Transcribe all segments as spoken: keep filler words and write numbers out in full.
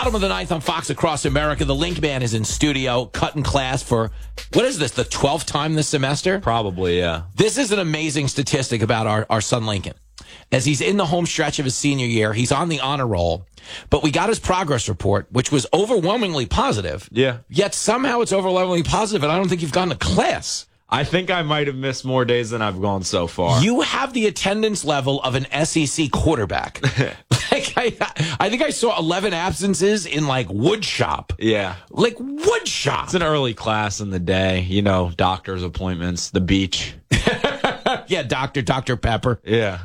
Bottom of the ninth on Fox Across America. The Link Man is in studio, cutting class for, what is this, the twelfth time this semester? Probably, yeah. This is an amazing statistic about our, our son Lincoln. As he's in the home stretch of his senior year, he's on the honor roll, but we got his progress report, which was overwhelmingly positive. Yeah. Yet somehow it's overwhelmingly positive, and I don't think you've gone to class. I think I might have missed more days than I've gone so far. You have the attendance level of an S E C quarterback. Like I, I think I saw eleven absences in like wood shop. Yeah. Like wood shop. It's an early class in the day, you know, doctor's appointments, the beach. Yeah, Doctor Doctor Pepper. Yeah.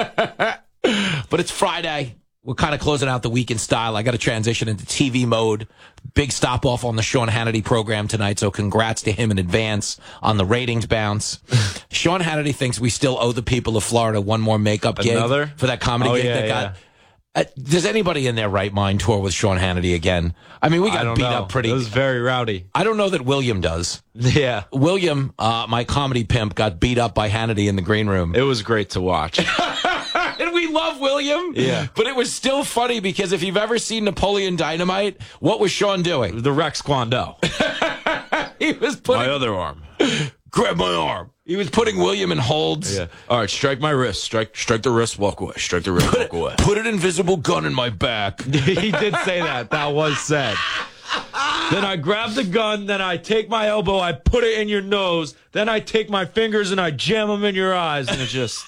But it's Friday. We're kind of closing out the week in style. I got to transition into T V mode. Big stop off on the Sean Hannity program tonight, so congrats to him in advance on the ratings bounce. Sean Hannity thinks we still owe the people of Florida one more makeup gig Another? for that comedy Oh, gig yeah, that yeah. got. Uh, does anybody in their right mind tour with Sean Hannity again? I mean, we I got don't beat know. up pretty. It was very rowdy. I don't know that William does. Yeah. William, uh, my comedy pimp, got beat up by Hannity in the green room. It was great to watch. And we love William. Yeah. But it was still funny because if you've ever seen Napoleon Dynamite, what was Sean doing? The Rex Kwon Do. He was putting... My other arm. Grab my arm. He was putting William in holds. Yeah. All right, strike my wrist. Strike strike the wrist, walk away. Strike the wrist, walk away. Put an invisible gun in my back. He did say that. That was said. Then I grab the gun, then I take my elbow, I put it in your nose, then I take my fingers and I jam them in your eyes, and it's just...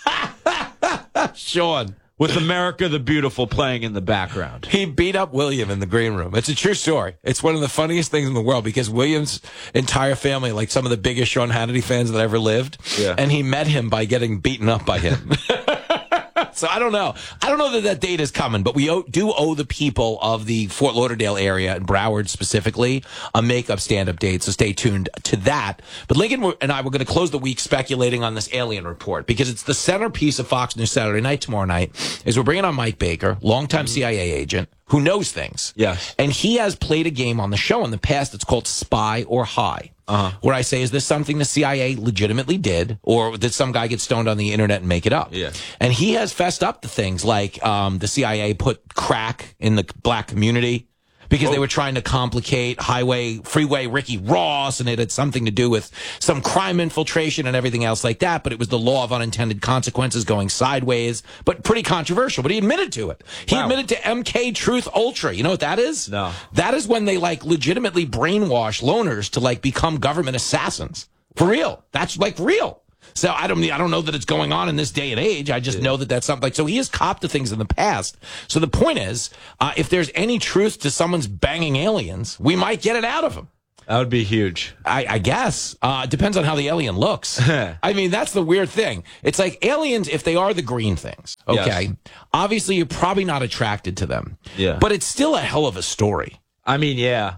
Sean. With America the Beautiful playing in the background. He beat up William in the green room. It's a true story. It's one of the funniest things in the world because William's entire family, like some of the biggest Sean Hannity fans that ever lived, Yeah. and he met him by getting beaten up by him. So I don't know. I don't know that that date is coming, but we owe, do owe the people of the Fort Lauderdale area and Broward specifically a makeup stand-up date, so stay tuned to that. But Lincoln and I were going to close the week speculating on this alien report because it's the centerpiece of Fox News Saturday night tomorrow night is we're bringing on Mike Baker, longtime C I A agent, who knows things. Yes. And he has played a game on the show in the past that's called Spy or High. Uh-huh. Where I say, is this something the C I A legitimately did, or did some guy get stoned on the internet and make it up? Yeah. And he has fessed up to things like um, the C I A put crack in the black community because oh. they were trying to complicate Highway Freeway Ricky Ross, and it had something to do with some crime infiltration and everything else like that. But it was the law of unintended consequences going sideways, but pretty controversial. But he admitted to it. He Wow. admitted to M K Truth Ultra. You know what that is? No. That is when they like legitimately brainwash loners to like become government assassins. For real. That's like real. So I don't I don't know that it's going on in this day and age. I just Yeah. know that that's something like, so he has copped to things in the past. So the point is, uh, if there's any truth to someone's banging aliens, we might get it out of him. That would be huge. I, I guess. Uh, it depends on how the alien looks. I mean, that's the weird thing. It's like aliens, if they are the green things, okay, Yes. obviously you're probably not attracted to them. Yeah. But it's still a hell of a story. I mean, yeah.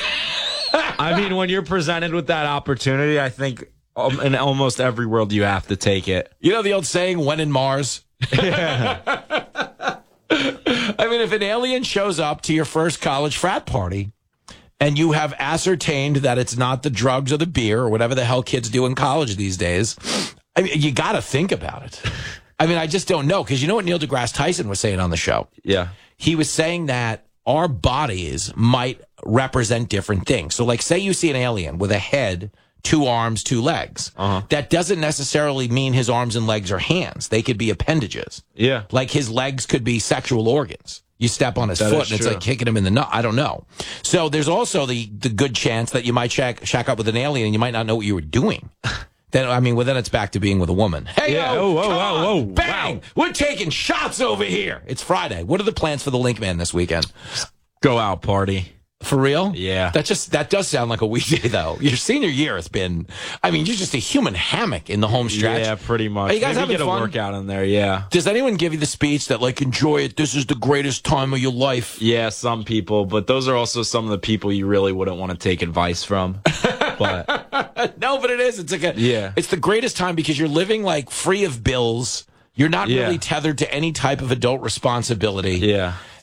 I mean, when you're presented with that opportunity, I think um, in almost every world you have to take it. You know the old saying, when in Mars? Yeah. I mean, if an alien shows up to your first college frat party and you have ascertained that it's not the drugs or the beer or whatever the hell kids do in college these days, I mean, you got to think about it. I mean, I just don't know. Because you know what Neil deGrasse Tyson was saying on the show? Yeah. He was saying that our bodies might represent different things. So, like, say you see an alien with a head, two arms, two legs. Uh-huh. That doesn't necessarily mean his arms and legs are hands. They could be appendages. Yeah. Like his legs could be sexual organs. You step on his That foot is and it's true. like kicking him in the nut. I don't know. So there's also the, the good chance that you might shack, shack up with an alien and you might not know what you were doing. Then, I mean, well, then it's back to being with a woman. Hey, Yeah. yo, Oh, whoa, come whoa, on, whoa. bang! Wow. We're taking shots over here. It's Friday. What are the plans for the Link Man this weekend? Go out party. For real? Yeah. That just that does sound like a weekday, though. Your senior year has been, I mean, you're just a human hammock in the home stretch. Yeah, pretty much. Are you guys Maybe having get a fun? workout in there, yeah. Does anyone give you the speech that, like, enjoy it, this is the greatest time of your life? Yeah, some people, but those are also some of the people you really wouldn't want to take advice from. But No, but it is. It's like a, Yeah. It's the greatest time because you're living, like, free of bills. You're not Yeah. really tethered to any type of adult responsibility. yeah.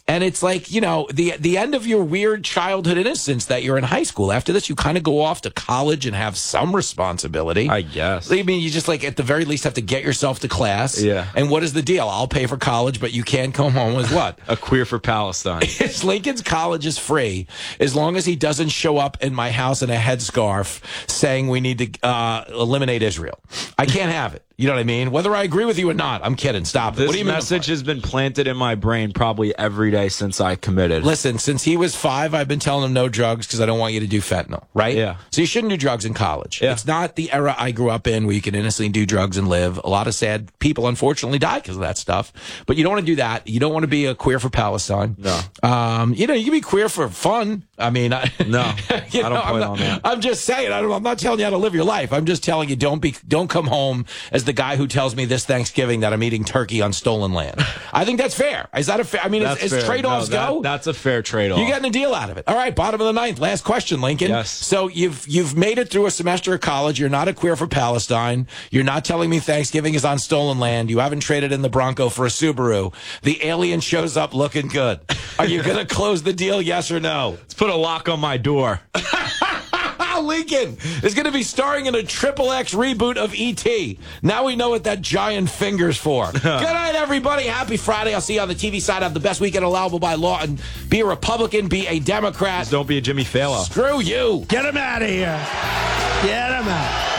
And it's like, you know, the the end of your weird childhood innocence that you're in high school. After this, you kind of go off to college and have some responsibility. I guess. I mean, you just like at the very least have to get yourself to class. Yeah. And what is the deal? I'll pay for college, but you can't come home with what? A queer for Palestine. It's Lincoln's college is free as long as he doesn't show up in my house in a headscarf saying we need to uh, eliminate Israel. I can't have it. You know what I mean? Whether I agree with you or not, I'm kidding. Stop it. This What do you message mean? has been planted in my brain probably every day since I committed. Listen, since he was five, I've been telling him no drugs because I don't want you to do fentanyl, right? Yeah. So you shouldn't do drugs in college. Yeah. It's not the era I grew up in where you can innocently do drugs and live. A lot of sad people, unfortunately, die because of that stuff. But you don't want to do that. You don't want to be a queer for Palestine. No. Um, you know, you can be queer for fun. I mean, I, No, you I don't know, plan I'm not, on that. I'm just saying. I don't, I'm not telling you how to live your life. I'm just telling you don't be, don't come home as the guy who tells me this Thanksgiving that I'm eating turkey on stolen land. I think that's fair. Is that a fair? I mean, That's as, as fair. trade-offs No, that- go, that's a fair trade-off. you're getting a deal out of it. All right, bottom of the ninth. Last question, Lincoln. Yes. So you've you've made it through a semester of college. You're not a queer for Palestine. You're not telling me Thanksgiving is on stolen land. You haven't traded in the Bronco for a Subaru. The alien shows up looking good. Are you going to close the deal, yes or no? Let's put a lock on my door. Lincoln is going to be starring in a triple X reboot of E T. Now we know what that giant finger's for. Good night, everybody. Happy Friday. I'll see you on the T V side. Have the best weekend allowable by law. And be a Republican, be a Democrat. Just don't be a Jimmy Fallon. Screw you. Get him out of here. Get him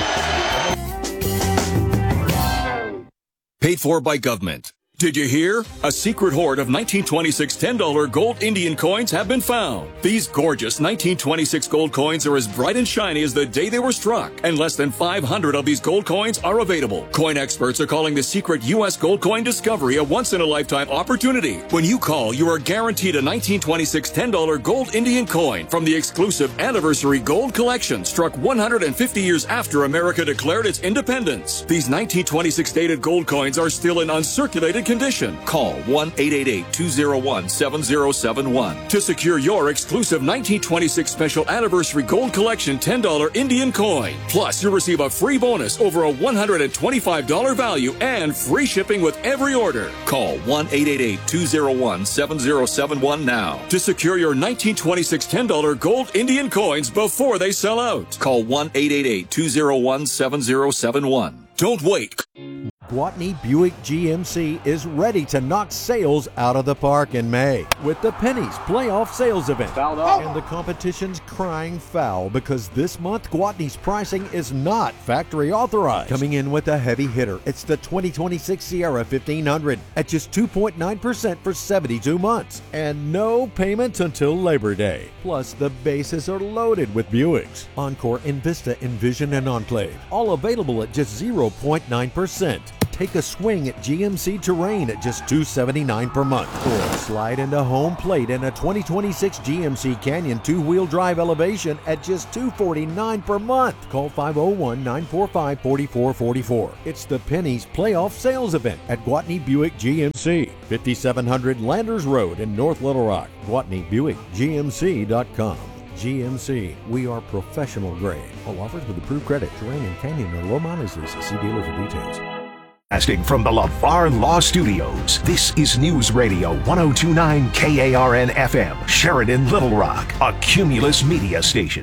out. Paid for by government. Did you hear? A secret hoard of nineteen twenty-six ten dollar gold Indian coins have been found. These gorgeous nineteen twenty-six gold coins are as bright and shiny as the day they were struck, and less than five hundred of these gold coins are available. Coin experts are calling the secret U S gold coin discovery a once-in-a-lifetime opportunity. When you call, you are guaranteed a nineteen twenty-six ten dollar gold Indian coin from the exclusive Anniversary Gold Collection, struck one hundred fifty years after America declared its independence. These nineteen twenty-six dated gold coins are still in uncirculated condition. Call one eight eight eight, two zero one, seven zero seven one to secure your exclusive nineteen twenty-six Special Anniversary Gold Collection ten dollar Indian coin. Plus, you'll receive a free bonus over a one hundred twenty-five dollars value and free shipping with every order. Call one eight eight eight, two zero one, seven zero seven one now to secure your nineteen twenty-six ten dollar gold Indian coins before they sell out. Call one eight eight eight, two zero one, seven zero seven one. Don't wait. Gwatney Buick G M C is ready to knock sales out of the park in May with the Pennies Playoff Sales Event. And the competition's crying foul because this month Gwatney's pricing is not factory authorized. Coming in with a heavy hitter, it's the twenty twenty-six Sierra fifteen hundred at just two point nine percent for seventy-two months and no payments until Labor Day. Plus, the bases are loaded with Buicks. Encore, Envista, Envision, and Enclave, all available at just zero point nine percent. Take a swing at G M C Terrain at just two hundred seventy-nine dollars per month. Or slide into home plate in a twenty twenty-six G M C Canyon two-wheel drive Elevation at just two hundred forty-nine dollars per month. Call five oh one, nine four five, four four four four. It's the Pennies Playoff Sales Event at Gwatney Buick G M C, fifty-seven hundred Landers Road in North Little Rock. Gwatney Buick G M C dot com. G M C, we are professional grade. All offers with approved credit. Terrain and Canyon or low mileage leases. See dealer for details. Broadcasting from the LeVar Law Studios, this is News Radio one oh two point nine K A R N F M, Sheridan, Little Rock, a Cumulus media station.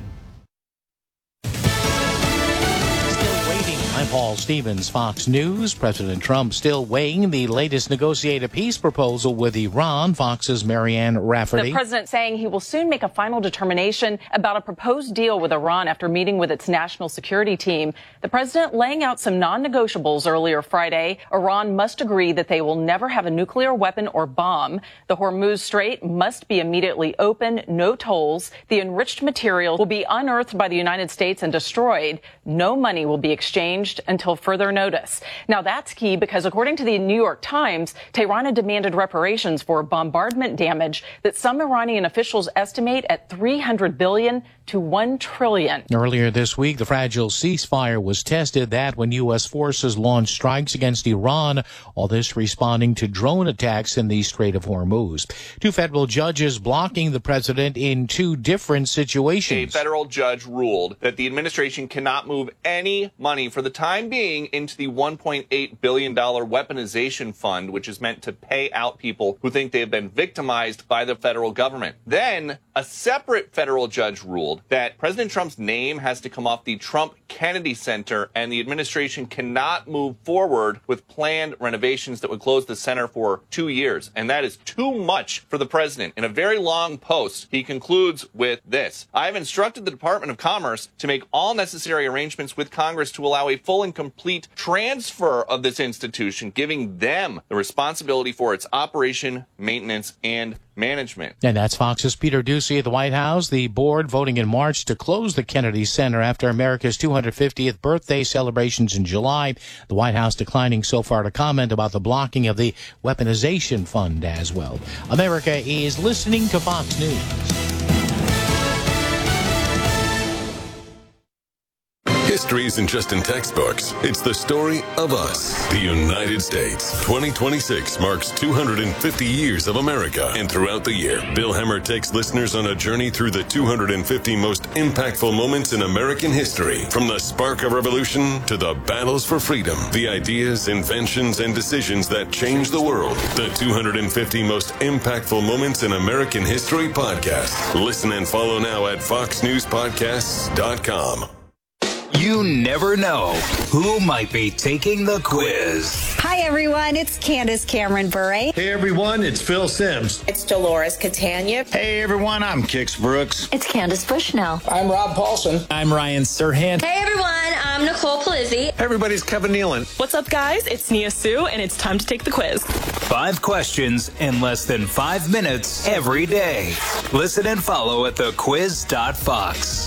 I'm Paul Stevens, Fox News. President Trump still weighing the latest negotiated peace proposal with Iran. Fox's Marianne Rafferty. The president saying he will soon make a final determination about a proposed deal with Iran after meeting with its national security team. The president laying out some non-negotiables earlier Friday. Iran must agree that they will never have a nuclear weapon or bomb. The Hormuz Strait must be immediately open, no tolls. The enriched material will be unearthed by the United States and destroyed. No money will be exchanged until further notice. Now, that's key because, according to the New York Times, Tehran had demanded reparations for bombardment damage that some Iranian officials estimate at three hundred billion dollars to one trillion dollars. Earlier this week, the fragile ceasefire was tested. That when U S forces launched strikes against Iran, all this responding to drone attacks in the Strait of Hormuz. Two federal judges blocking the president in two different situations. A federal judge ruled that the administration cannot move any money for the time time being, into the one point eight billion dollars weaponization fund, which is meant to pay out people who think they have been victimized by the federal government. Then, a separate federal judge ruled that President Trump's name has to come off the Trump Kennedy Center, and the administration cannot move forward with planned renovations that would close the center for two years. And that is too much for the president. In a very long post, he concludes with this: I have instructed the Department of Commerce to make all necessary arrangements with Congress to allow a full and complete transfer of this institution, giving them the responsibility for its operation, maintenance, and management. And that's Fox's Peter Doocy at the White House. The board voting in March to close the Kennedy Center after America's two hundred fiftieth birthday celebrations in July. The White House declining so far to comment about the blocking of the weaponization fund as well. America is listening to Fox News. History isn't just in textbooks. It's the story of us, the United States. twenty twenty-six marks two hundred fifty years of America. And throughout the year, Bill Hemmer takes listeners on a journey through the two hundred fifty most impactful moments in American history. From the spark of revolution to the battles for freedom, the ideas, inventions, and decisions that changed the world. The two hundred fifty most impactful moments in American history podcast. Listen and follow now at fox news podcasts dot com. You never know who might be taking the quiz. Hi, everyone. It's Candace Cameron Bure. Hey, everyone. It's Phil Sims. It's Dolores Catania. Hey, everyone. I'm Kix Brooks. It's Candace Bushnell. I'm Rob Paulson. I'm Ryan Serhant. Hey, everyone. I'm Nicole Palizzi. Everybody's Kevin Nealon. What's up, guys? It's Nia Sue, and it's time to take the quiz. Five questions in less than five minutes every day. Listen and follow at the quiz dot fox.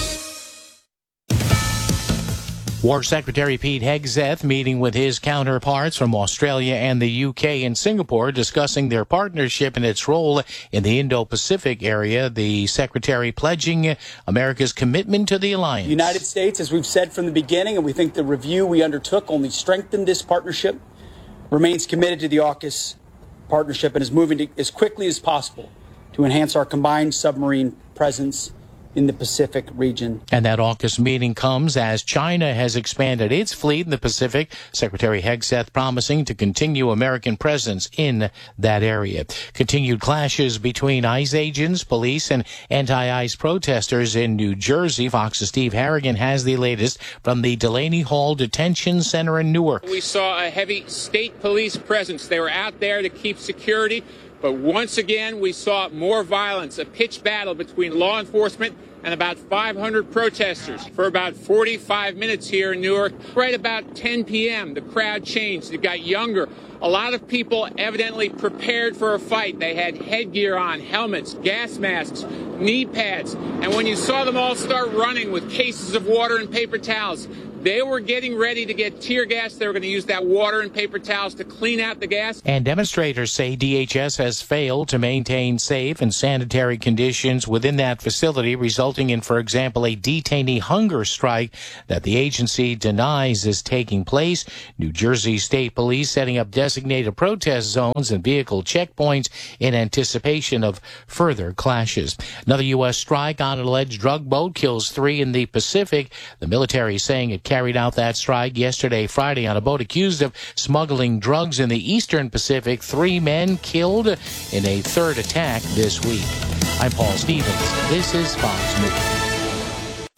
War Secretary Pete Hegseth meeting with his counterparts from Australia and the U K and Singapore, discussing their partnership and its role in the Indo-Pacific area. The Secretary pledging America's commitment to the alliance. The United States, as we've said from the beginning, and we think the review we undertook only strengthened this partnership, remains committed to the AUKUS partnership and is moving to, as quickly as possible to enhance our combined submarine presence in the Pacific region. And that AUKUS meeting comes as China has expanded its fleet in the Pacific. Secretary Hegseth promising to continue American presence in that area. Continued clashes between ICE agents, police, and anti-ICE protesters in New Jersey. Fox's Steve Harrigan has the latest from the Delaney Hall Detention Center in Newark. We saw a heavy state police presence. They were out there to keep security. But once again, we saw more violence, a pitched battle between law enforcement and about five hundred protesters for about forty-five minutes here in Newark. Right about ten p.m., the crowd changed. It got younger. A lot of people evidently prepared for a fight. They had headgear on, helmets, gas masks, knee pads. And when you saw them all start running with cases of water and paper towels, they were getting ready to get tear gas. They were going to use that water and paper towels to clean out the gas. And demonstrators say D H S has failed to maintain safe and sanitary conditions within that facility, resulting in, for example, a detainee hunger strike that the agency denies is taking place. New Jersey State Police setting up designated protest zones and vehicle checkpoints in anticipation of further clashes. Another U S strike on an alleged drug boat kills three in the Pacific. The military saying it carried out that strike yesterday, Friday, on a boat accused of smuggling drugs in the eastern Pacific. Three men killed in a third attack this week. I'm Paul Stevens. This is Fox News.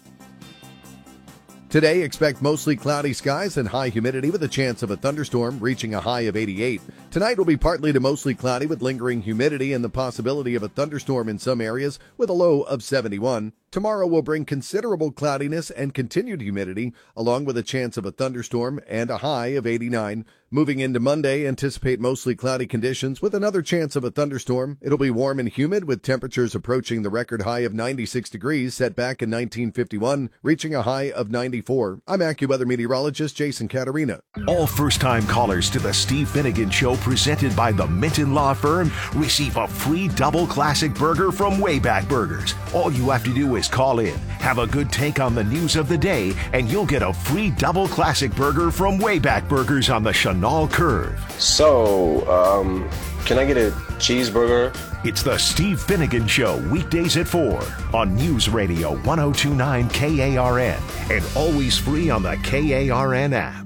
Today, expect mostly cloudy skies and high humidity with a chance of a thunderstorm reaching a high of eighty-eight. Tonight will be partly to mostly cloudy with lingering humidity and the possibility of a thunderstorm in some areas with a low of seventy-one. Tomorrow will bring considerable cloudiness and continued humidity, along with a chance of a thunderstorm and a high of eighty-nine. Moving into Monday, anticipate mostly cloudy conditions with another chance of a thunderstorm. It'll be warm and humid with temperatures approaching the record high of ninety-six degrees set back in nineteen fifty-one, reaching a high of ninety-four. I'm AccuWeather meteorologist Jason Caterina. All first-time callers to the Steve Finnegan Show, presented by the Minton Law Firm, receive a free double classic burger from Wayback Burgers. All you have to do is call in, have a good take on the news of the day, and you'll get a free double classic burger from Wayback Burgers on the Chenal Curve. So, um, Can I get a cheeseburger? It's the Steve Finnegan Show, weekdays at four on News Radio one oh two point nine K A R N and always free on the K A R N app.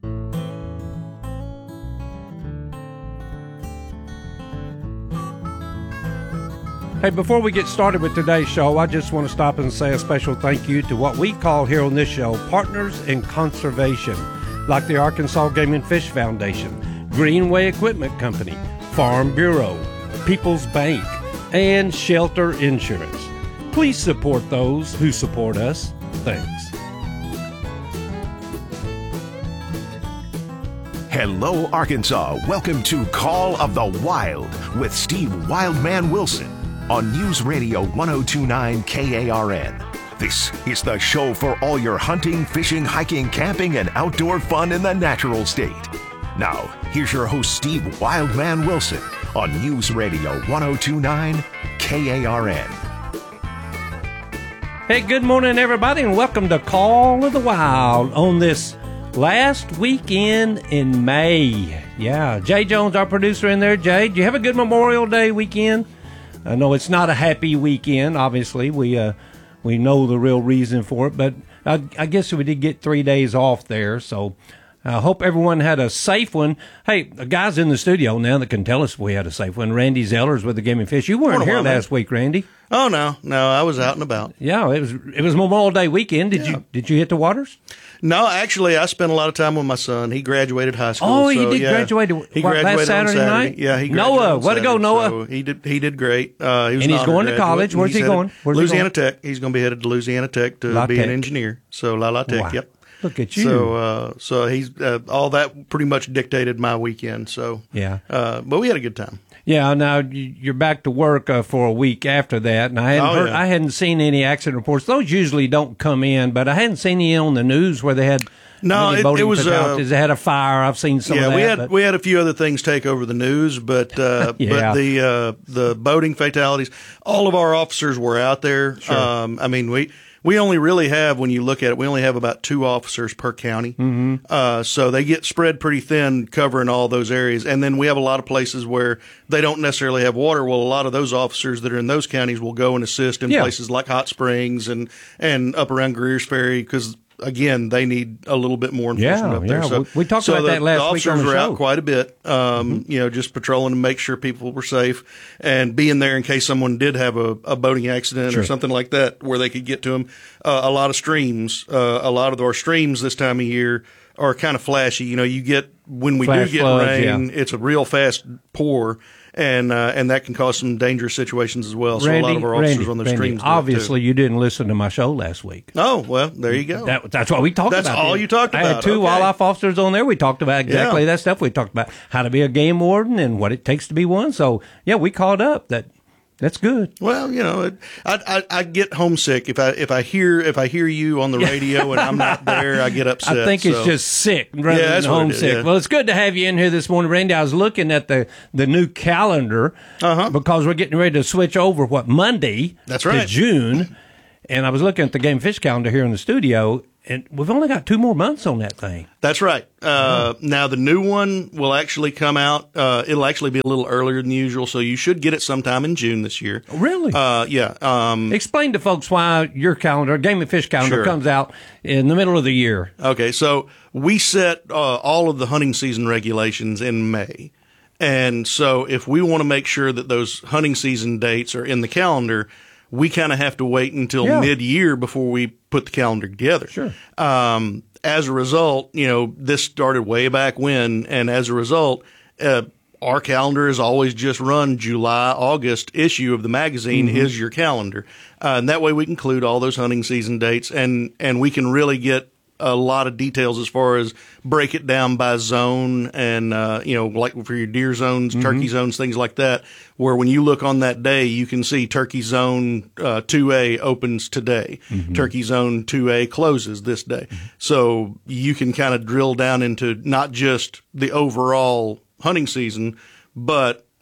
Hey, before we get started with today's show, I just want to stop and say a special thank you to what we call here on this show partners in conservation, like the Arkansas Game and Fish Foundation, Greenway Equipment Company, Farm Bureau, People's Bank, and Shelter Insurance. Please support those who support us. Thanks. Hello, Arkansas. Welcome to Call of the Wild with Steve Wildman Wilson on News Radio one oh two point nine K A R N. This is the show for all your hunting, fishing, hiking, camping, and outdoor fun in the natural state. Now, here's your host, Steve Wildman Wilson on News Radio one oh two point nine K A R N. Hey, good morning, everybody, and welcome to Call of the Wild on this last weekend in May. Yeah, Jay Jones, our producer in there. Jay, did you have a good Memorial Day weekend? I know it's not a happy weekend, obviously. We uh, we know the real reason for it, but I, I guess we did get three days off there, so I hope everyone had a safe one. Hey, the guys in the studio now that can tell us if we had a safe one. Randy Zellers with the Game and Fish. You weren't here last week, Randy. Oh, no. No, I was out and about. Yeah, it was it was Memorial Day weekend. Did yeah. you did you hit the waters? No, actually, I spent a lot of time with my son. He graduated high school. Oh, so, he did yeah, graduate. He what, graduated last Saturday, on Saturday night. Yeah, he graduated Noah, on way to go, Noah! So he did. He did great. Uh, he was and he's going to graduate. college. Where's he's he going? Where's Louisiana he going? Tech. He's going to be headed to Louisiana Tech to La be Tech. an engineer. So La La Tech. Wow. Yep. Look at you. So, uh, so he's uh, all that pretty much dictated my weekend. So yeah, uh, but we had a good time. Yeah, now you're back to work uh, for a week after that, and I hadn't Oh, heard, yeah. I hadn't seen any accident reports. Those usually don't come in, but I hadn't seen any on the news where they had No, many it- boating it was, uh, fatalities. They had a fire. I've seen some yeah, of that. we had but- we had a few other things take over the news, but uh, Yeah. but the uh, the boating fatalities, all of our officers were out there. Sure. Um, I mean, we we only really have, when you look at it, we only have about two officers per county. Mm-hmm. Uh, so they get spread pretty thin covering all those areas. And then we have a lot of places where they don't necessarily have water. Well, a lot of those officers that are in those counties will go and assist in Yeah. places like Hot Springs and, and up around Greer's Ferry because, again, they need a little bit more enforcement Yeah, up there. yeah. So We- we talked so about the, that last the week on officers the were show. out quite a bit, um, Mm-hmm. you know, just patrolling to make sure people were safe and being there in case someone did have a, a boating accident Sure. or something like that where they could get to them. Uh, a lot of streams, uh, a lot of our streams this time of year are kind of flashy. You know, you get, when we Flash do get floods, rain, yeah. it's a real fast pour. And uh, and that can cause some dangerous situations as well. So a lot of our officers Randy, on the Randy, streams. do that, too. obviously, you didn't listen to my show last week. Oh, well, there you go. That, that's what we talked That's about. all then. you talked I had about. two Okay. wildlife officers on there. We talked about exactly Yeah. that stuff. We talked about how to be a game warden and what it takes to be one. So, yeah, we caught up. That That's good. Well, you know, it, I, I I get homesick if I if I hear if I hear you on the radio and I'm not there. I get upset. I think it's so. just sick rather Yeah, that's than what it is, homesick. yeah. Well, it's good to have you in here this morning, Randy. I was looking at the, the new calendar Uh-huh. because we're getting ready to switch over, what, Monday That's to right. June. And I was looking at the Game and Fish calendar here in the studio, and we've only got two more months on that thing. That's right. Uh, Now the new one will actually come out. Uh, it'll actually be a little earlier than usual, so you should get it sometime in June this year. Really? Uh, yeah. Um, Explain to folks why your calendar, Game and Fish calendar, Sure. comes out in the middle of the year. Okay, so we set uh, all of the hunting season regulations in May. And so if we want to make sure that those hunting season dates are in the calendar, we kind of have to wait until Yeah. mid-year before we put the calendar together. Sure. Um, as a result, you know, this started way back when, and as a result, uh, our calendar has always just run July, August issue of the magazine Mm-hmm. is your calendar. Uh, and that way we can include all those hunting season dates and, and we can really get a lot of details as far as break it down by zone and, uh, you know, like for your deer zones, Mm-hmm. turkey zones, things like that, where when you look on that day, you can see turkey zone uh, two A opens today. Mm-hmm. Turkey zone two A closes this day. So you can kind of drill down into not just the overall hunting season, but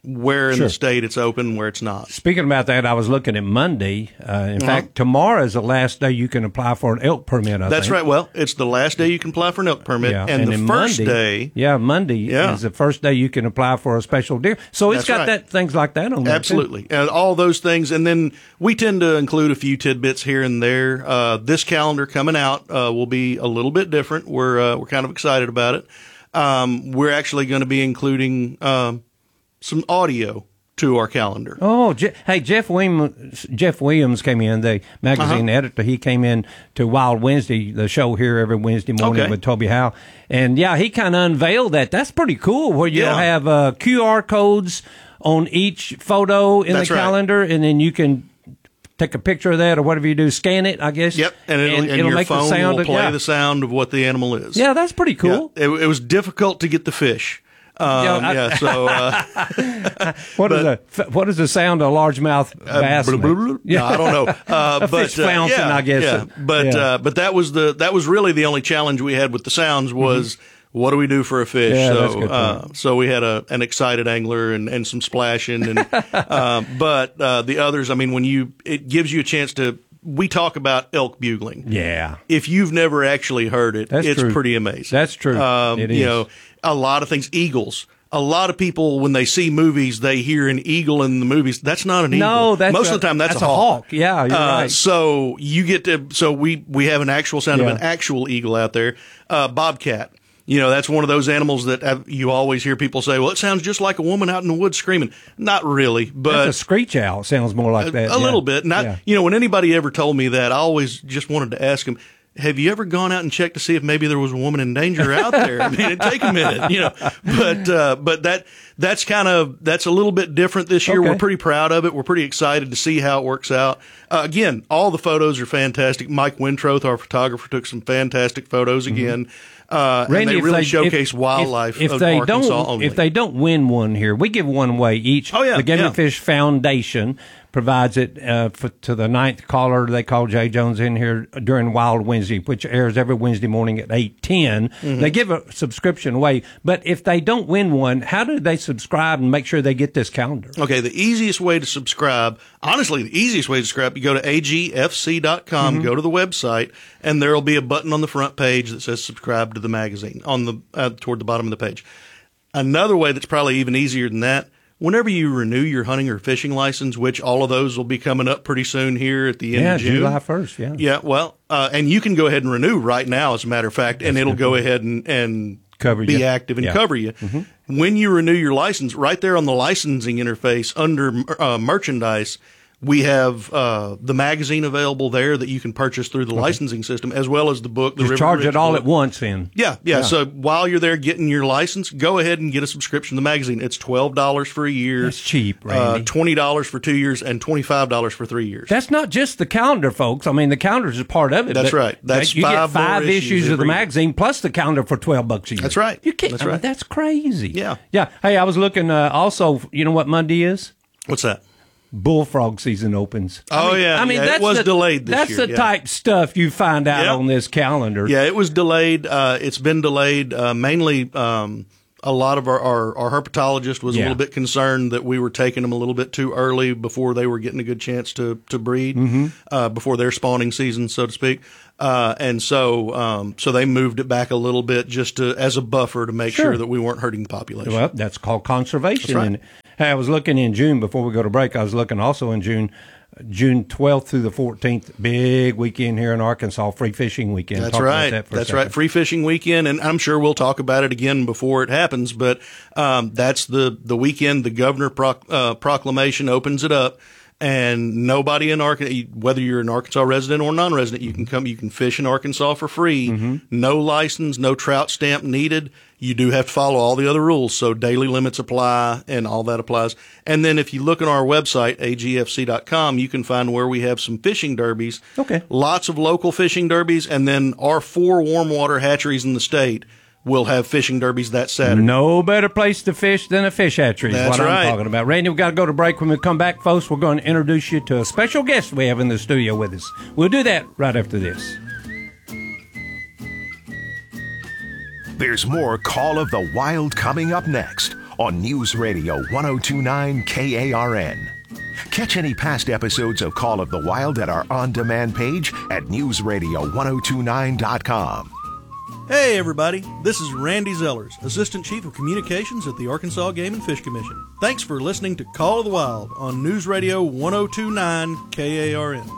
where in Sure. the state it's open, where it's not. Speaking about that, I was looking at Monday. Uh, in Uh-huh. fact, tomorrow is the last day you can apply for an elk permit, I That's think. right. Well, it's the last day you can apply for an elk permit, Yeah. and, the then first Monday, day. Yeah, Monday Yeah. is the first day you can apply for a special deer. So it's That's got right. that things like that on there, too. Absolutely. And all those things. And then we tend to include a few tidbits here and there. Uh, this calendar coming out uh, will be a little bit different. We're, uh, we're kind of excited about it. Um, we're actually going to be including um, some audio to our calendar. Oh, Je- hey, Jeff Williams, Jeff Williams came in, the magazine Uh-huh. editor. He came in to Wild Wednesday, the show here every Wednesday morning Okay. with Toby Howe. And yeah, he kind of unveiled that. That's pretty cool where you'll Yeah. have uh, Q R codes on each photo in That's the right. calendar, and then you can take a picture of that or whatever you do, scan it, I guess. Yep, and it'll, and your make phone the sound will of, play yeah. the sound of what the animal is. Yeah, that's pretty cool. Yeah. It, it was difficult to get the fish. Um, Yeah, I- yeah, so uh, What is a what is the sound of a largemouth bass? Uh, blah, blah, blah. make? No, I don't know. Uh, A but fish fountain, uh, yeah, I guess. Yeah. But Yeah. Uh, but that was the that was really the only challenge we had with the sounds was what do we do for a fish? Mm-hmm. Yeah, so that's a good uh, point. so we had a an excited angler and, and some splashing and uh, but uh, the others. I mean, when you it gives you a chance to. We talk about elk bugling. Yeah. If you've never actually heard it, That's it's true. pretty amazing. That's true. Um, It you is. know, a lot of things. Eagles. A lot of people, when they see movies, they hear an eagle in the movies. That's not an eagle. No, that's most a- of the time that's, that's a a hawk. hawk. Yeah, you're uh, right. So you get to. So we we have an actual sound Yeah. of an actual eagle out there. Uh, bobcat. You know, that's one of those animals that have, you always hear people say, "Well, it sounds just like a woman out in the woods screaming." Not really, but That's a screech owl. Sounds more like a, that. a yeah. little bit. Not, Yeah. you know, when anybody ever told me that, I always just wanted to ask them, have you ever gone out and checked to see if maybe there was a woman in danger out there? I mean, it'd take a minute, you know, but, uh, but that, that's kind of, that's a little bit different this year. Okay. We're pretty proud of it. We're pretty excited to see how it works out. Uh, again, all the photos are fantastic. Mike Wintroth, our photographer, took some fantastic photos again. Uh, and Randy, they if really they- showcase if- wildlife if, if of they Arkansas don't, only. If they don't win one here, we give one away each. Oh, yeah, the Game yeah. and Fish Foundation provides it uh, for, to the ninth caller. They call Jay Jones in here during Wild Wednesday, which airs every Wednesday morning at eight ten. Mm-hmm. They give a subscription away. But if they don't win one, how do they subscribe and make sure they get this calendar? Okay, the easiest way to subscribe, honestly, the easiest way to subscribe, you go to A G F C dot com, Mm-hmm. go to the website, and there will be a button on the front page that says subscribe to the magazine on the uh, toward the bottom of the page. Another way that's probably even easier than that, whenever you renew your hunting or fishing license, which all of those will be coming up pretty soon here at the end Yeah, of June. July first, yeah. Yeah, well, uh, and you can go ahead and renew right now, as a matter of fact, and it'll go ahead and, and Cover be you. active and Yeah. cover you. When you renew your license, right there on the licensing interface under uh, merchandise, we have uh, the magazine available there that you can purchase through the licensing system, as well as the book. The Just River charge Ridge it all book. at once then. Yeah, yeah, Yeah. So while you're there getting your license, go ahead and get a subscription to the magazine. It's twelve dollars for a year. That's cheap, Uh, Randy. twenty dollars for two years and twenty-five dollars for three years. That's not just the calendar, folks. I mean, the calendar is a part of it. That's but right. That's you five get five more issues, issues of the every year. magazine plus the calendar for twelve bucks a year. That's right. You can't. That's I mean, right. that's crazy. Yeah. Yeah. Hey, I was looking. Uh, also, you know what Monday is? What's that? Bullfrog season opens. Oh, I mean, yeah. I mean Yeah, it that's was the, delayed this That's year, the yeah. type stuff you find out Yep. on this calendar. Yeah, it was delayed. Uh, it's been delayed uh, mainly. Um, a lot of our, our, our herpetologist was Yeah. a little bit concerned that we were taking them a little bit too early before they were getting a good chance to, to breed, Mm-hmm. uh, before their spawning season, so to speak. Uh, and so, um, so they moved it back a little bit just to, as a buffer to make Sure. sure that we weren't hurting the population. Well, that's called conservation. That's right. And hey, I was looking in June before we go to break. I was looking also in June, June twelfth through the fourteenth, big weekend here in Arkansas, free fishing weekend. That's Talk about right. that for a that's second. right. Free fishing weekend, and I'm sure we'll talk about it again before it happens. But um, that's the the weekend. The governor proc- uh, proclamation opens it up, and nobody in Arkansas, whether you're an Arkansas resident or non-resident, you can come. You can fish in Arkansas for free. Mm-hmm. No license, no trout stamp needed. You do have to follow all the other rules, so daily limits apply, and all that applies. And then if you look on our website, A G F C dot com, you can find where we have some fishing derbies. Okay. Lots of local fishing derbies, and then our four warm water hatcheries in the state will have fishing derbies that Saturday. No better place to fish than a fish hatchery is That's what right. I'm talking about. Randy, we've got to go to break. When we come back, folks, we're going to introduce you to a special guest we have in the studio with us. We'll do that right after this. There's more Call of the Wild coming up next, on News Radio ten twenty-nine K A R N. Catch any past episodes of Call of the Wild at our on-demand page at news radio ten twenty-nine dot com. Hey everybody, this is Randy Zellers, Assistant Chief of Communications at the Arkansas Game and Fish Commission. Thanks for listening to Call of the Wild on News Radio ten twenty-nine K A R N.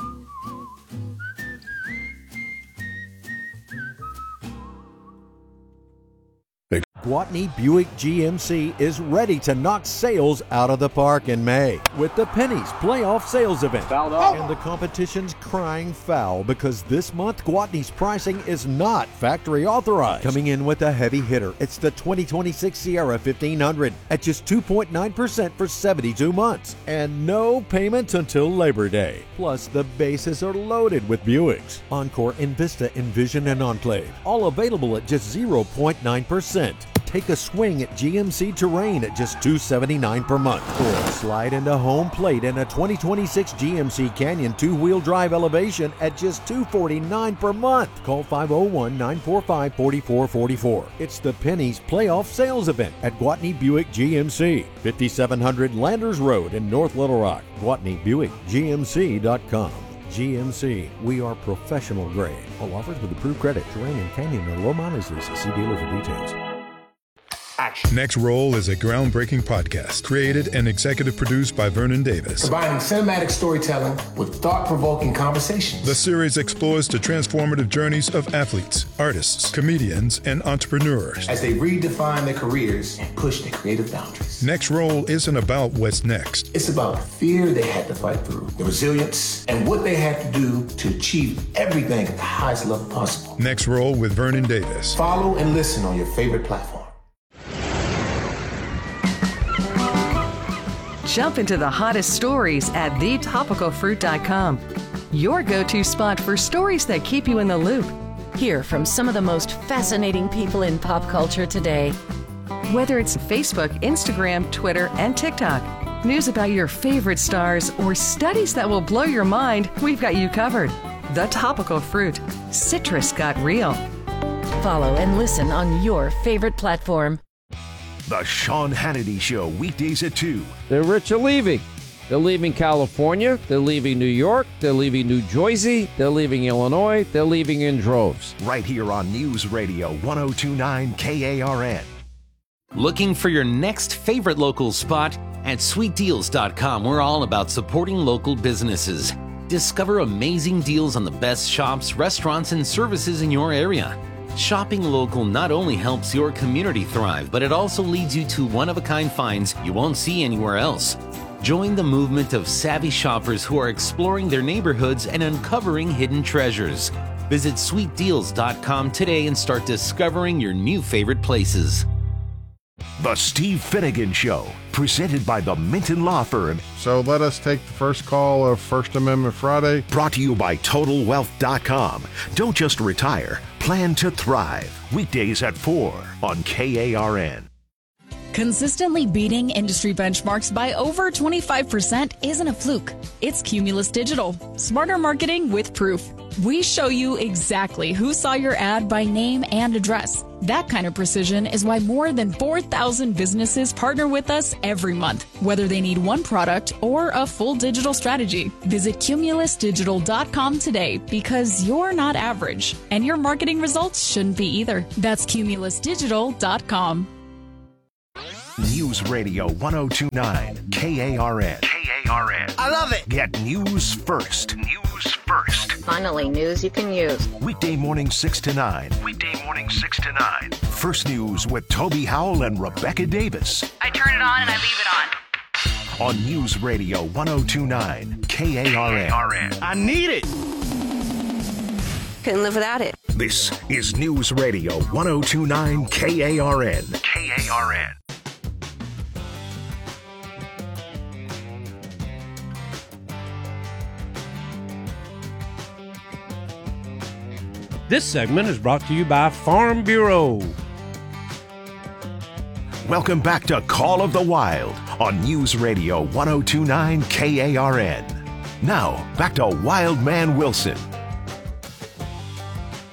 Gwatney Buick G M C is ready to knock sales out of the park in May with the Pennies Playoff Sales Event. And the competition's crying foul because this month Gwatney's pricing is not factory authorized. Coming in with a heavy hitter, it's the twenty twenty-six Sierra fifteen hundred at just two point nine percent for seventy-two months and no payments until Labor Day. Plus, the bases are loaded with Buicks. Encore, Envista, Envision, and Enclave, all available at just zero point nine percent. Take a swing at G M C Terrain at just two hundred seventy-nine dollars per month. Or slide into home plate in a twenty twenty-six G M C Canyon two-wheel drive elevation at just two hundred forty-nine dollars per month. Call five oh one, nine four five, four four four four. It's the Pennies Playoff Sales Event at Gwatney Buick G M C, fifty-seven hundred Landers Road in North Little Rock. Gwatney Buick G M C dot com. G M C, we are professional grade. All offers with approved credit. Terrain and Canyon are low mileage leases. See dealer for details. Action. Next Roll is a groundbreaking podcast created and executive produced by Vernon Davis. Combining cinematic storytelling with thought-provoking conversations. The series explores the transformative journeys of athletes, artists, comedians, and entrepreneurs as they redefine their careers and push their creative boundaries. Next Roll isn't about what's next. It's about the fear they had to fight through, the resilience, and what they had to do to achieve everything at the highest level possible. Next Roll with Vernon Davis. Follow and listen on your favorite platform. Jump into the hottest stories at the topical fruit dot com. Your go-to spot for stories that keep you in the loop. Hear from some of the most fascinating people in pop culture today. Whether it's Facebook, Instagram, Twitter, and TikTok, news about your favorite stars, or studies that will blow your mind, we've got you covered. The Topical Fruit. Citrus got real. Follow and listen on your favorite platform. The Sean Hannity Show, weekdays at two. The rich are leaving. They're leaving California. They're leaving New York. They're leaving New Jersey. They're leaving Illinois. They're leaving in droves. Right here on News Radio ten twenty-nine K A R N. Looking for your next favorite local spot? At sweet deals dot com, we're all about supporting local businesses. Discover amazing deals on the best shops, restaurants, and services in your area. Shopping local not only helps your community thrive, but it also leads you to one-of-a-kind finds you won't see anywhere else. Join the movement of savvy shoppers who are exploring their neighborhoods and uncovering hidden treasures. Visit sweet deals dot com today and start discovering your new favorite places. The Steve Finnegan Show, presented by the Minton Law Firm. So let us take the first call of First Amendment Friday. Brought to you by Total Wealth dot com. Don't just retire, plan to thrive. Weekdays at four on K A R N. Consistently beating industry benchmarks by over twenty-five percent isn't a fluke. It's Cumulus Digital. Smarter marketing with proof. We show you exactly who saw your ad by name and address. That kind of precision is why more than four thousand businesses partner with us every month, whether they need one product or a full digital strategy. Visit Cumulus Digital dot com today because you're not average, and your marketing results shouldn't be either. That's Cumulus Digital dot com. News Radio ten twenty-nine K A R N. K A R N. I love it. Get news first. News first. Finally, news you can use. Weekday morning six to nine. Weekday morning six to nine. First News with Toby Howell and Rebecca Davis. I turn it on and I leave it on. On News Radio ten twenty-nine K A R N. I need it. Couldn't live without it. This is News Radio ten twenty-nine K A R N. K A R N. This segment is brought to you by Farm Bureau. Welcome back to Call of the Wild on News Radio ten twenty-nine K A R N. Now, back to Wild Man Wilson.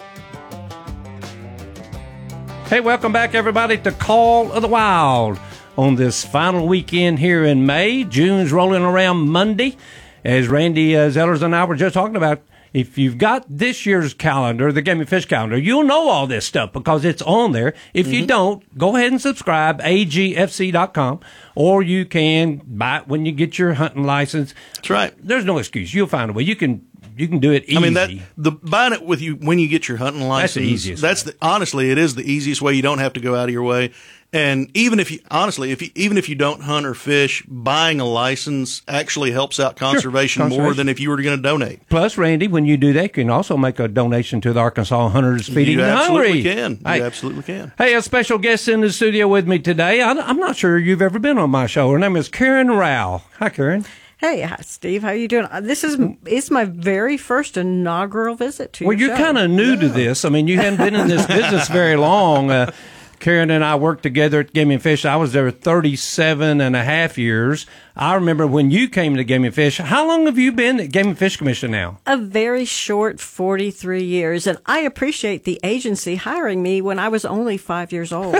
Hey, welcome back, everybody, to Call of the Wild on this final weekend here in May. June's rolling around Monday. As Randy uh, Zellers and I were just talking about, if you've got this year's calendar, the Game and Fish calendar, you'll know all this stuff because it's on there. If mm-hmm. you don't, go ahead and subscribe, A G F C dot com, or you can buy it when you get your hunting license. That's right. There's no excuse. You'll find a way. You can you can do it easy. I mean, that the buying it with you when you get your hunting license. That's the easiest. That's the, honestly, it is the easiest way. You don't have to go out of your way. And even if you, honestly, if you, even if you don't hunt or fish, buying a license actually helps out conservation, sure. conservation. more than if you were going to donate. Plus, Randy, when you do that, you can also make a donation to the Arkansas Hunters Feeding you the Hungry. You absolutely can. Hey, you absolutely can. Hey, a special guest in the studio with me today. I, I'm not sure you've ever been on my show. Her name is Karen Rao. Hi, Karen. Hey, hi, Steve. How you doing? This is it's my very first inaugural visit to well, your show. Well, you're kind of new yeah. to this. I mean, you haven't been in this business very long. Uh, Karen and I worked together at Game and Fish. I was there thirty-seven and a half years. I remember when you came to Game and Fish. How long have you been at Game and Fish Commission now? A very short forty-three years. And I appreciate the agency hiring me when I was only five years old.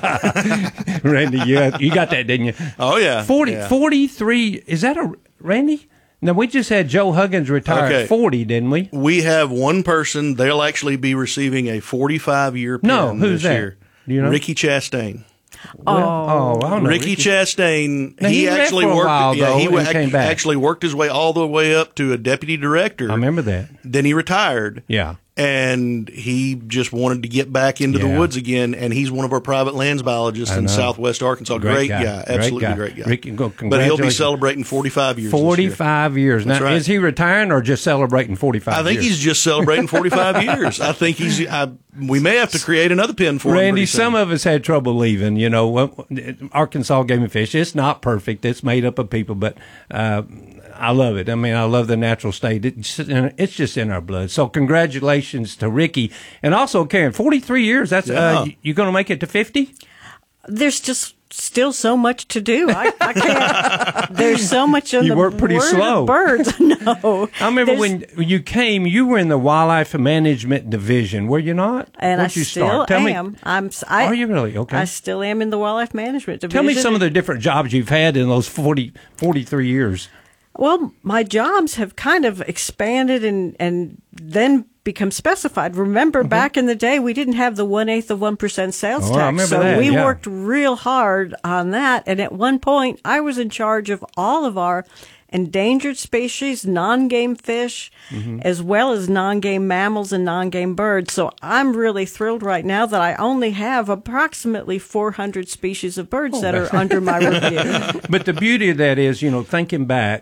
Randy, you, you got that, didn't you? Oh, yeah. forty, yeah. forty-three. Is that a, Randy? Now, we just had Joe Huggins retire okay. at forty, didn't we? We have one person. They'll actually be receiving a forty-five year pin no, who's this that? year. Do you know? Ricky Chastain. Oh, oh I don't know. Ricky, Ricky Chastain. Now, he, he actually for a worked. while, yeah, though, he and came back. actually worked his way all the way up to a deputy director. I remember that. Then he retired. Yeah. And he just wanted to get back into yeah. the woods again. And he's one of our private lands biologists in Southwest Arkansas. Great, great guy. guy. Absolutely great guy. great guy. Ricky, go, but he'll be celebrating forty-five years. forty-five this year. years. That's now, right. is he retiring or just celebrating forty-five years? I think years? he's just celebrating forty-five years. I think he's. I, we may have to create another pin for him. Randy, some of us had trouble leaving. You know, Arkansas Game and Fish. It's not perfect. It's made up of people, but uh, I love it. I mean, I love the natural state. It's, it's just in our blood. So congratulations to Ricky. And also, Karen, forty-three years. That's yeah. uh, you going to make it to fifty? There's just still so much to do. I, I can't. There's so much in you the work pretty word slow. Of birds. No, I remember There's, when you came. You were in the Wildlife Management Division, were you not? And Where'd I you still start? Tell am. Me, I'm. I, are you really okay? I still am in the Wildlife Management Division. Tell me some of the different jobs you've had in those forty, forty-three years. Well, my jobs have kind of expanded and, and then become specified. Remember, mm-hmm. back in the day, we didn't have the one-eighth of one percent sales oh, tax. I remember so that, we yeah. worked real hard on that. And at one point, I was in charge of all of our endangered species, non-game fish, mm-hmm. as well as non-game mammals and non-game birds. So I'm really thrilled right now that I only have approximately four hundred species of birds oh, that are under my review. But the beauty of that is, you know, thinking back,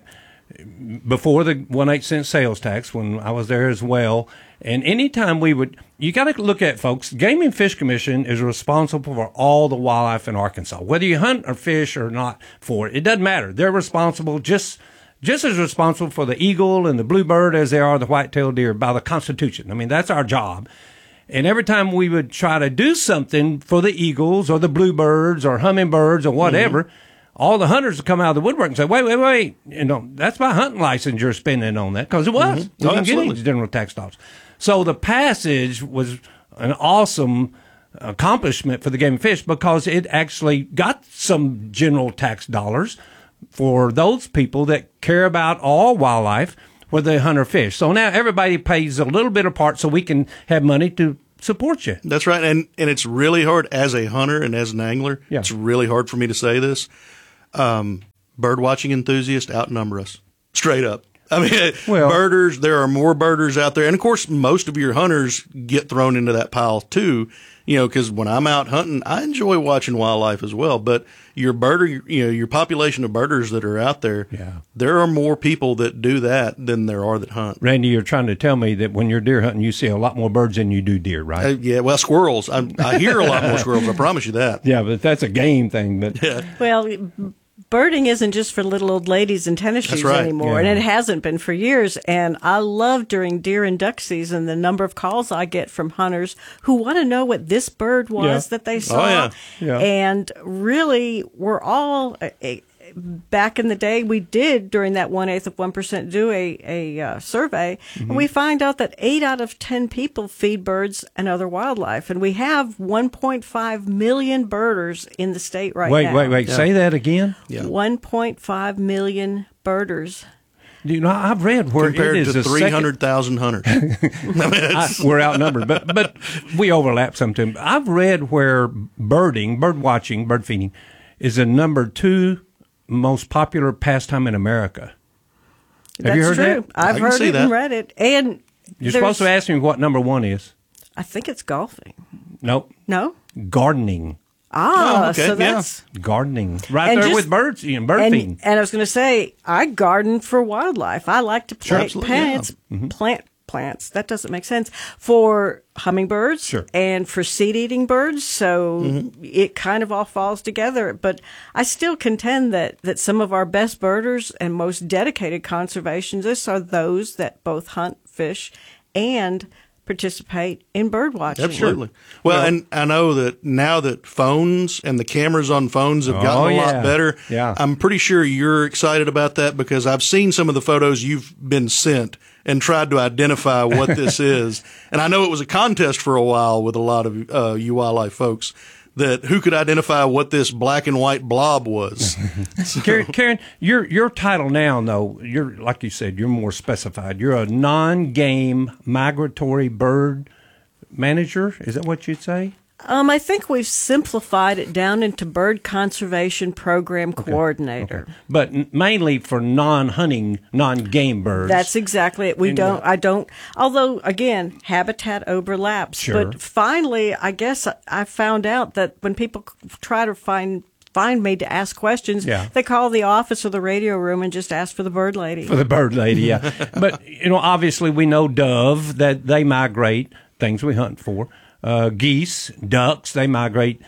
before the one eight cent sales tax, when I was there as well, and anytime we would, you got to look at, folks, Game and Fish Commission is responsible for all the wildlife in Arkansas. Whether you hunt or fish or not for it, it doesn't matter. They're responsible, just just as responsible for the eagle and the bluebird as they are the white-tailed deer by the Constitution. I mean, that's our job. And every time we would try to do something for the eagles or the bluebirds or hummingbirds or whatever, mm-hmm. all the hunters would come out of the woodwork and say, wait, wait, wait, you know, that's my hunting license you're spending on that, because it was. Mm-hmm. We Oh, didn't get absolutely. any general tax dollars. So the passage was an awesome accomplishment for the Game and Fish because it actually got some general tax dollars for those people that care about all wildlife, whether they hunt or fish. So now everybody pays a little bit apart so we can have money to support you. That's right. And and it's really hard as a hunter and as an angler. Yeah. It's really hard for me to say this. Um, bird watching enthusiasts outnumber us straight up. I mean, well, birders, there are more birders out there. And of course, most of your hunters get thrown into that pile too, you know, because when I'm out hunting, I enjoy watching wildlife as well. But your birder, you know, your population of birders that are out there, yeah. there are more people that do that than there are that hunt. Randy, you're trying to tell me that when you're deer hunting, you see a lot more birds than you do deer, right? Uh, yeah, well, squirrels. I, I hear a lot more squirrels. I promise you that. Yeah, but that's a game thing. But yeah. Well, birding isn't just for little old ladies in tennis shoes right. anymore, Yeah. and it hasn't been for years. And I love during deer and duck season the number of calls I get from hunters who want to know what this bird was Yeah. that they saw. Oh, yeah. Yeah. And really, we're all uh, back in the day, we did, during that one-eighth of one percent, do a, a uh, survey, Mm-hmm. and we find out that eight out of ten people feed birds and other wildlife. And we have one point five million birders in the state right wait, now. Wait, wait, wait. Say that again? one point five million birders. You know, I've read where compared it is to a three hundred thousand hunters. I mean, I, we're outnumbered, but but we overlap sometimes. I've read where birding, bird watching, bird feeding is the number two most popular pastime in America. Have That's you heard true. that? I've heard it that. and read it. And You're supposed to ask me what number one is. I think it's golfing. Nope. No? Gardening. Ah, Oh, okay, so yeah. that's Gardening. Right And there just- with birds, you know, bird and, feeding. and I was going to say, I garden for wildlife. I like to Sure, plant absolutely, plants, yeah. Mhm. plant plants. That doesn't make sense for hummingbirds Sure. and for seed-eating birds. So Mhm. it kind of all falls together. But I still contend that that some of our best birders and most dedicated conservationists are those that both hunt, fish, and participate in bird watching. Absolutely. Well, and I know that now that phones and the cameras on phones have gotten Oh, a yeah. lot better, Yeah. I'm pretty sure you're excited about that because I've seen some of the photos you've been sent and tried to identify what this is. And I know it was a contest for a while with a lot of uh, U Wildlife folks that who could identify what this black and white blob was. So- Karen, Karen, your your title now, though, you're like you said, you're more specified. You're a non-game migratory bird manager. Is that what you'd say? Um, I think we've simplified it down into bird conservation program coordinator. But n- mainly for non-hunting, non-game birds. That's exactly it. We And, don't, uh, I don't, although again, habitat overlaps. Sure. But finally, I guess I, I found out that when people c- try to find find me to ask questions, Yeah. they call the office or the radio room and just ask for the bird lady. For the bird lady, yeah. But, you know, obviously we know dove, that they migrate, things we hunt for. Uh, geese, ducks, they migrate.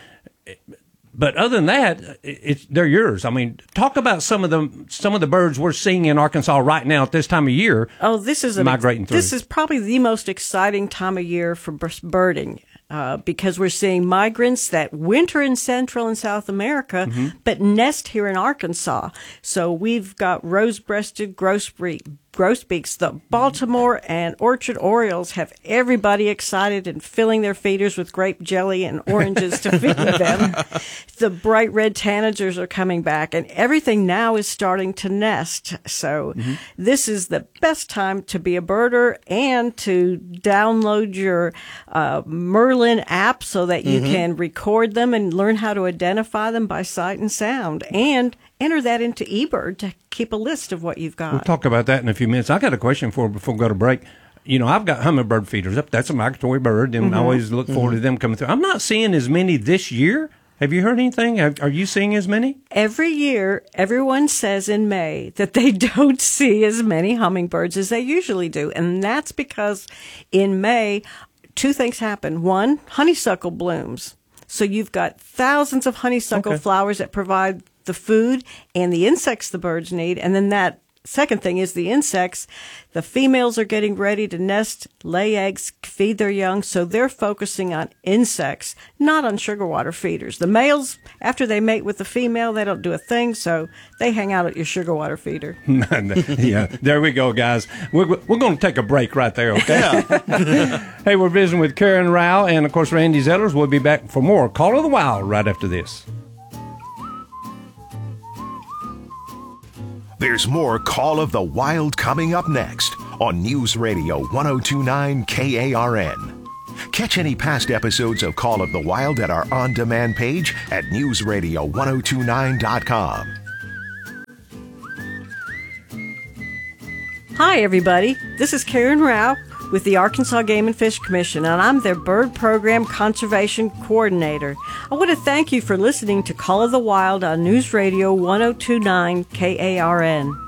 But other than that, it, it's, they're yours. I mean, talk about some of the some of the birds we're seeing in Arkansas right now at this time of year. Oh, this is an, migrating through. This is probably the most exciting time of year for bir- birding uh, because we're seeing migrants that winter in Central and South America, Mhm. but nest here in Arkansas. So we've got rose-breasted grosbeak. Grosbeaks, the Baltimore and Orchard Orioles have everybody excited and filling their feeders with grape jelly and oranges to feed them. The bright red tanagers are coming back, and everything now is starting to nest. So Mm-hmm. this is the best time to be a birder and to download your uh, Merlin app so that you Mm-hmm. Mhm. can record them and learn how to identify them by sight and sound, and enter that into eBird to keep a list of what you've got. We'll talk about that in a few minutes. I got a question for before we go to break. You know, I've got hummingbird feeders up. That's a migratory bird, and Mhm. I always look forward to them coming through. I'm not seeing as many this year. Have you heard anything? Have, are you seeing as many? Every year, everyone says in May that they don't see as many hummingbirds as they usually do. And that's because in May, two things happen. One, honeysuckle blooms. So you've got thousands of honeysuckle Okay. flowers that provide the food and the insects the birds need. And then that second thing is the insects. The females are getting ready to nest, lay eggs, feed their young. So they're focusing on insects, not on sugar water feeders. The males, after they mate with the female, they don't do a thing. So they hang out at your sugar water feeder. Yeah, there we go, guys. We're, we're going to take a break right there, okay? Hey, we're visiting with Karen Rao and, of course, Randy Zellers. We'll be back for more Call of the Wild right after this. There's more Call of the Wild coming up next on News Radio one oh two point nine K A R N. Catch any past episodes of Call of the Wild at our on-demand page at news radio one oh two nine dot com. Hi, everybody. This is Karen Rao with the Arkansas Game and Fish Commission, and I'm their Bird Program Conservation Coordinator. I want to thank you for listening to Call of the Wild on News Radio one oh two point nine K A R N.